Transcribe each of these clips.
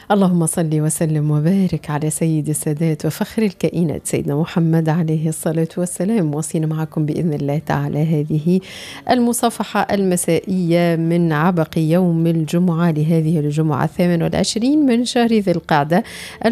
اللهم صل وسلم وبارك على سيد السادات وفخر الكائنات سيدنا محمد عليه الصلاة والسلام. وصينا معكم بإذن الله تعالى هذه المصافحة المسائية من عبق يوم الجمعة لهذه الجمعة 28 من شهر ذي القعدة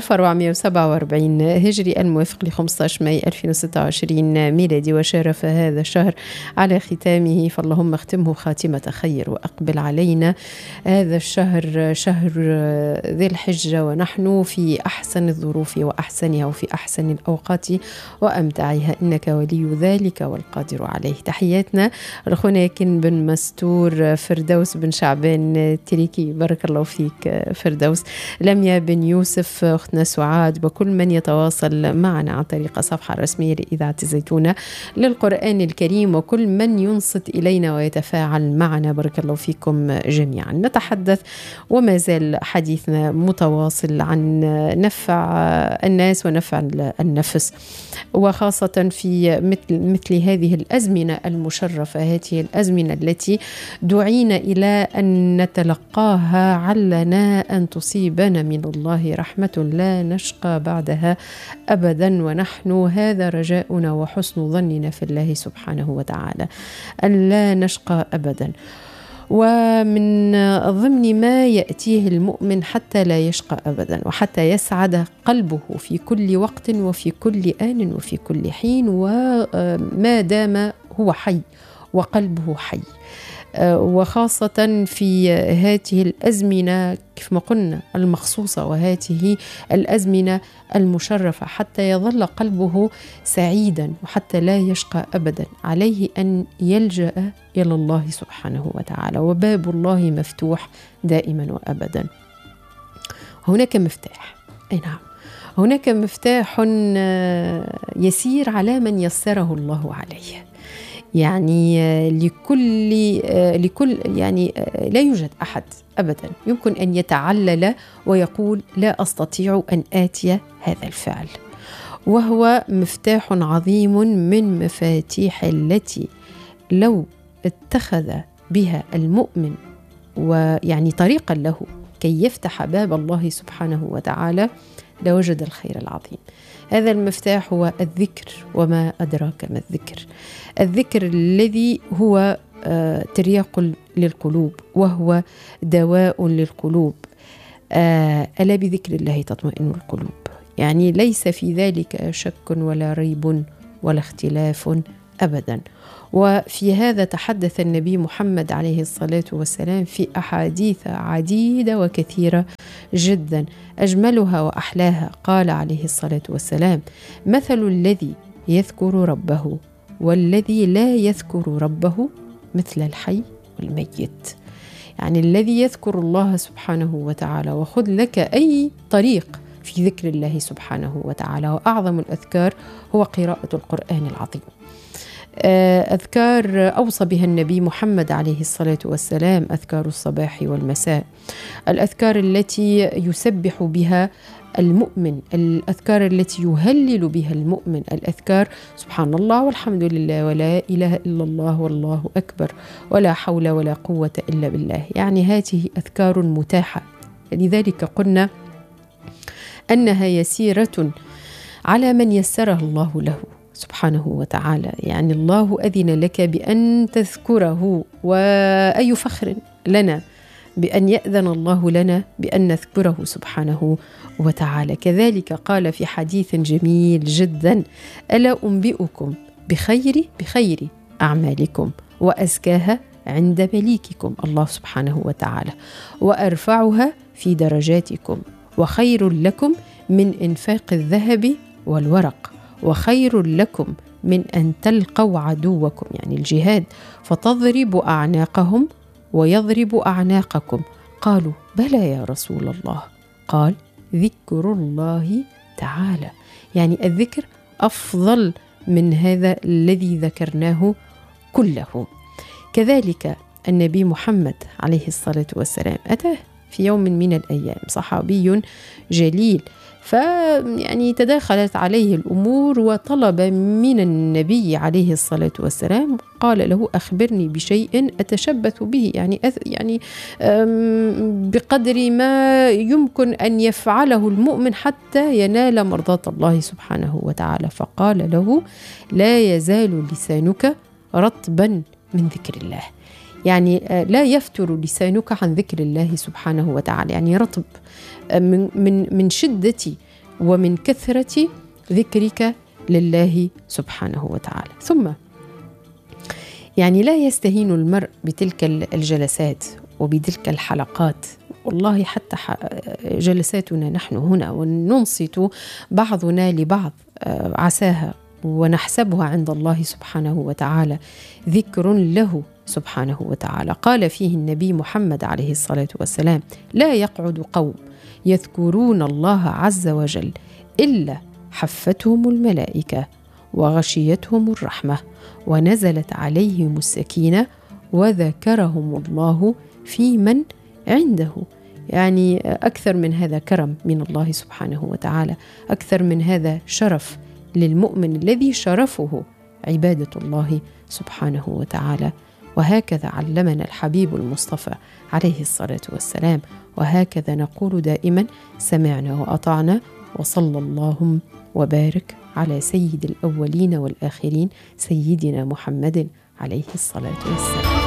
1447 هجري الموافق ل 15 ماي 2026 ميلادي. وشرف هذا الشهر على ختامه، فاللهم اختمه خاتمة خير وأقبل علينا هذا الشهر شهر ذي الحجة ونحن في أحسن الظروف وأحسنها وفي أحسن الأوقات وأمتعها، إنك ولي ذلك والقادر عليه. تحياتنا لأخونا يكن بن مستور، فردوس بن شعبان تريكي، بارك الله فيك فردوس، لميا بن يوسف، أختنا سعاد، وكل من يتواصل معنا عن طريق الصفحة الرسمية لإذاعة الزيتونة للقرآن الكريم، وكل من ينصت إلينا ويتفاعل معنا، بارك الله فيكم جميعا. نتحدث وما زال حديثنا متواصل عن نفع الناس ونفع النفس، وخاصة في مثل هذه الأزمنة المشرفة، هذه الأزمنة التي دعينا إلى أن نتلقاها، علنا أن تصيبنا من الله رحمة لا نشقى بعدها أبدا، ونحن هذا رجاؤنا وحسن ظننا في الله سبحانه وتعالى أن لا نشقى أبدا. ومن ضمن ما يأتيه المؤمن حتى لا يشقى أبدا، وحتى يسعد قلبه في كل وقت وفي كل آن وفي كل حين، وما دام هو حي وقلبه حي، وخاصة في هذه الأزمنة كيف ما قلنا المخصوصة، وهذه الأزمنة المشرفة، حتى يظل قلبه سعيدا وحتى لا يشقى أبدا، عليه أن يلجأ إلى الله سبحانه وتعالى، وباب الله مفتوح دائما وأبدا. هناك مفتاح، أي نعم، هناك مفتاح يسير على من يسره الله عليه، يعني لكل يعني لا يوجد أحد أبدا يمكن أن يتعلل ويقول لا أستطيع أن آتي هذا الفعل، وهو مفتاح عظيم من مفاتيح التي لو اتخذ بها المؤمن ويعني طريقا له كي يفتح باب الله سبحانه وتعالى لوجد الخير العظيم. هذا المفتاح هو الذكر، وما أدراك ما الذكر. الذكر الذي هو ترياق للقلوب، وهو دواء للقلوب. ألا بذكر الله تطمئن القلوب، يعني ليس في ذلك شك ولا ريب ولا اختلاف أبدا. وفي هذا تحدث النبي محمد عليه الصلاة والسلام في أحاديث عديدة وكثيرة جدا، أجملها وأحلاها قال عليه الصلاة والسلام: مثل الذي يذكر ربه والذي لا يذكر ربه مثل الحي والميت. يعني الذي يذكر الله سبحانه وتعالى، وخذ لك أي طريق في ذكر الله سبحانه وتعالى، وأعظم الأذكار هو قراءة القرآن العظيم. أذكار أوصى بها النبي محمد عليه الصلاة والسلام، أذكار الصباح والمساء، الأذكار التي يسبح بها المؤمن، الأذكار التي يهلل بها المؤمن، الأذكار سبحان الله والحمد لله ولا إله إلا الله والله أكبر ولا حول ولا قوة إلا بالله. يعني هذه أذكار متاحة، لذلك قلنا أنها يسيرة على من يسرها الله له سبحانه وتعالى. يعني الله أذن لك بأن تذكره، وأي فخر لنا بأن يأذن الله لنا بأن نذكره سبحانه وتعالى. كذلك قال في حديث جميل جدا: ألا أنبئكم بخير أعمالكم وأزكاها عند مليككم الله سبحانه وتعالى، وأرفعها في درجاتكم، وخير لكم من إنفاق الذهب والورق، وخير لكم من أن تلقوا عدوكم، يعني الجهاد، فتضربوا أعناقهم ويضرب أعناقكم. قالوا: بلى يا رسول الله. قال: ذكر الله تعالى. يعني الذكر أفضل من هذا الذي ذكرناه كله. كذلك النبي محمد عليه الصلاة والسلام أتاه في يوم من الأيام صحابي جليل، فيعني تداخلت عليه الأمور وطلب من النبي عليه الصلاة والسلام، قال له أخبرني بشيء أتشبث به، يعني بقدر ما يمكن أن يفعله المؤمن حتى ينال مرضاة الله سبحانه وتعالى. فقال له لا يزال لسانك رطبا من ذكر الله، يعني لا يفتر لسانك عن ذكر الله سبحانه وتعالى، يعني رطب من شدة ومن كثرة ذكرك لله سبحانه وتعالى. ثم يعني لا يستهين المرء بتلك الجلسات وبتلك الحلقات. والله حتى جلساتنا نحن هنا وننصت بعضنا لبعض عساها ونحسبها عند الله سبحانه وتعالى ذكر له سبحانه وتعالى. قال فيه النبي محمد عليه الصلاة والسلام لا يقعد قوم يذكرون الله عز وجل إلا حفتهم الملائكة وغشيتهم الرحمة ونزلت عليهم السكينة وذكرهم الله في من عنده. يعني أكثر من هذا كرم من الله سبحانه وتعالى، أكثر من هذا شرف للمؤمن الذي شرفه عبادة الله سبحانه وتعالى. وهكذا علمنا الحبيب المصطفى عليه الصلاة والسلام، وهكذا نقول دائما سمعنا وأطعنا، وصلى الله وبارك على سيد الأولين والآخرين سيدنا محمد عليه الصلاة والسلام.